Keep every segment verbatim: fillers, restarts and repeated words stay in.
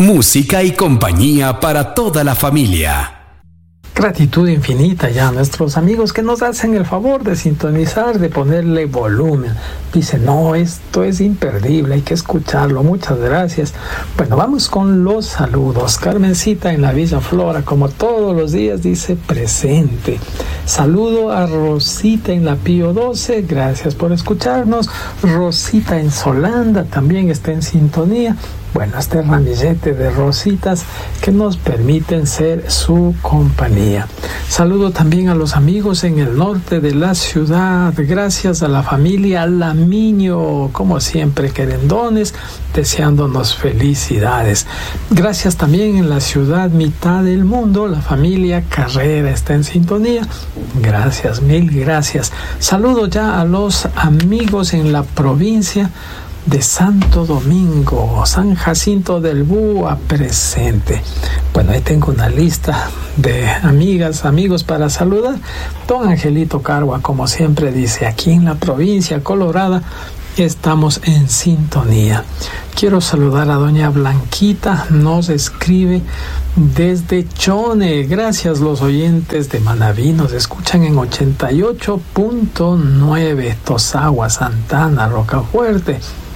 Música y compañía para toda la familia. Gratitud infinita ya a nuestros amigos que nos hacen el favor de sintonizar, de ponerle volumen. Dicen, no, esto es imperdible, hay que escucharlo. Muchas gracias. Bueno, vamos con los saludos. Carmencita en la Villa Flora, como todos los días, dice presente. Saludo a Rosita en la Pío doce, gracias por escucharnos. Rosita en Solanda también está en sintonía. Bueno, este ramillete de rositas que nos permiten ser su compañía. Saludo también a los amigos en el norte de la ciudad. Gracias a la familia Lamiño, como siempre, querendones, deseándonos felicidades. Gracias también en la ciudad mitad del mundo. La familia Carrera está en sintonía. Gracias, mil gracias. Saludo ya a los amigos en la provincia de Santo Domingo, San Jacinto del Búa presente. Bueno, ahí tengo una lista de amigas, amigos para saludar. Don Angelito Carua, como siempre, dice, aquí en la provincia colorada estamos en sintonía. Quiero saludar a doña Blanquita, nos escribe desde Chone. Gracias, los oyentes de Manaví nos escuchan en ochenta y ocho punto nueve, Tosagua, Santana, Rocafuerte,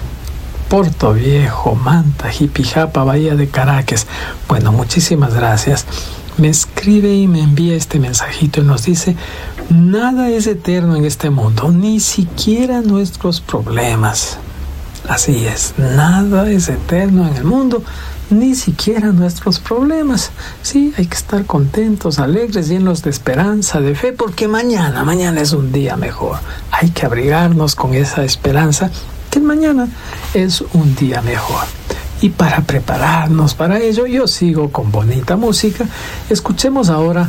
Puerto Viejo, Manta, Jipijapa, Bahía de Caracas. Bueno, muchísimas gracias. Me escribe y me envía este mensajito y nos dice, nada es eterno en este mundo, ni siquiera nuestros problemas. Así es, nada es eterno en el mundo, ni siquiera nuestros problemas. Sí, hay que estar contentos, alegres, llenos de esperanza, de fe, porque mañana, mañana es un día mejor. Hay que abrigarnos con esa esperanza que mañana es un día mejor. Y para prepararnos para ello, yo sigo con bonita música. Escuchemos ahora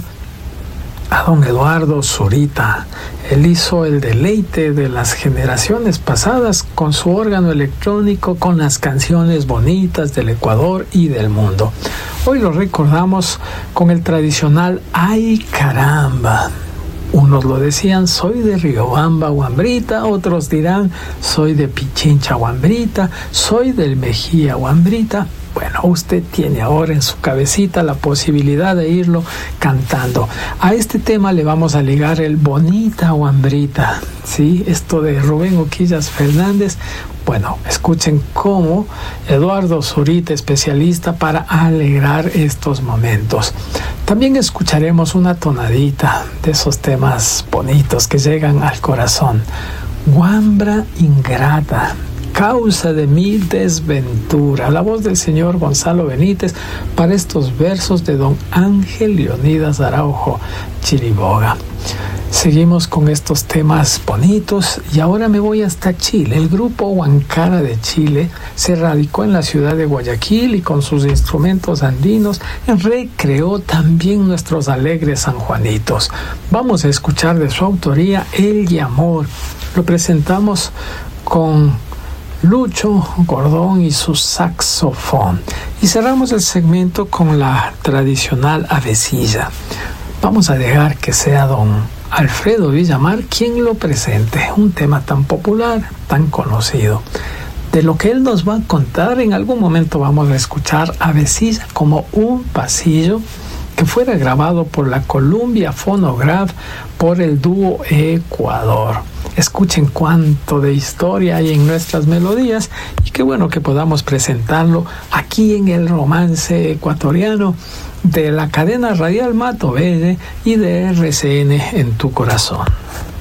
a don Eduardo Zurita. Él hizo el deleite de las generaciones pasadas con su órgano electrónico, con las canciones bonitas del Ecuador y del mundo. Hoy lo recordamos con el tradicional Ay Caramba. Unos lo decían, soy de Riobamba, Huambrita. Otros dirán, soy de Pichincha, Huambrita. Soy del Mejía, Huambrita. Bueno, usted tiene ahora en su cabecita la posibilidad de irlo cantando. A este tema le vamos a ligar el Bonita Huambrita, ¿sí? Esto de Rubén Oquillas Fernández. Bueno, escuchen cómo Eduardo Zurita, especialista para alegrar estos momentos. También escucharemos una tonadita de esos temas bonitos que llegan al corazón. Huambra ingrata, causa de mi desventura. La voz del señor Gonzalo Benítez para estos versos de don Ángel Leonidas Araujo Chiriboga. Seguimos con estos temas bonitos y ahora me voy hasta Chile. El grupo Huancara de Chile se radicó en la ciudad de Guayaquil y con sus instrumentos andinos recreó también nuestros alegres sanjuanitos. Vamos a escuchar de su autoría El y Amor. Lo presentamos con Lucho Gordón y su saxofón. Y cerramos el segmento con la tradicional avecilla. Vamos a dejar que sea don Alfredo Villamar quien lo presente, un tema tan popular, tan conocido. De lo que él nos va a contar, en algún momento vamos a escuchar Avecilla como un pasillo que fuera grabado por la Columbia Phonograph por el dúo Ecuador. Escuchen cuánto de historia hay en nuestras melodías y qué bueno que podamos presentarlo aquí en el romance ecuatoriano de la cadena radial Mato Verde y de R C N en tu corazón.